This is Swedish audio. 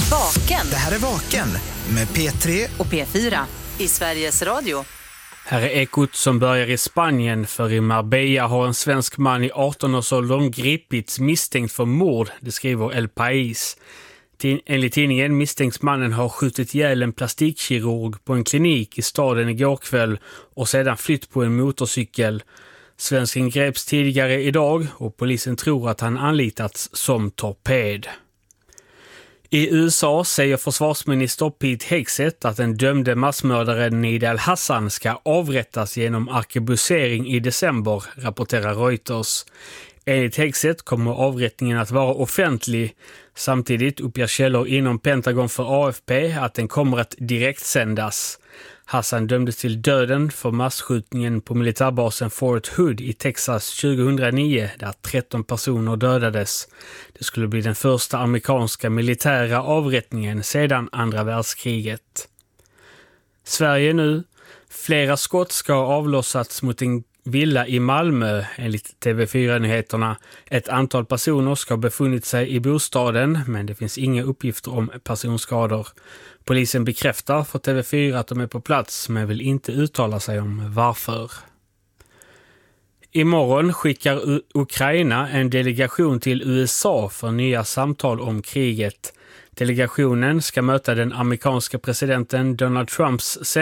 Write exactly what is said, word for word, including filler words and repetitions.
Vaken. Det här är Vaken med P tre och P fyra i Sveriges Radio. Här är ekot som börjar i Spanien, för i Marbella har en svensk man i arton-årsåldern gripits misstänkt för mord, det skriver El País. Enligt tidningen misstänks mannen ha skjutit ihjäl en plastikkirurg på en klinik i staden igår kväll och sedan flytt på en motorcykel. Svensken greps tidigare idag och polisen tror att han anlitats som torped. I U S A säger försvarsminister Pete Hegseth att den dömde massmördaren Nidal Hassan ska avrättas genom arkebusering i december, rapporterar Reuters. Enligt Hegseth kommer avrättningen att vara offentlig. Samtidigt uppger källor inom Pentagon för A F P att den kommer att direkt sändas. Hassan dömdes till döden för massskjutningen på militärbasen Fort Hood i Texas tjugohundranio där tretton personer dödades. Det skulle bli den första amerikanska militära avrättningen sedan andra världskriget. Sverige nu. Flera skott ska ha avlossats mot en villa i Malmö enligt T V fyra-nyheterna. Ett antal personer ska ha befunnit sig i bostaden, men det finns inga uppgifter om personskador. Polisen bekräftar för T V fyra att de är på plats, men vill inte uttala sig om varför. Imorgon skickar U- Ukraina en delegation till U S A för nya samtal om kriget. Delegationen ska möta den amerikanska presidenten Donald Trumps